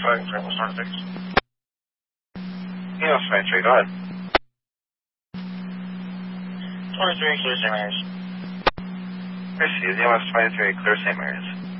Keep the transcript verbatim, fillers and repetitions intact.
flagging for West North six. Enos twenty-three, go ahead. twenty-three, clear Saint Mary's. Receive, Enos twenty-three, clear Saint Mary's.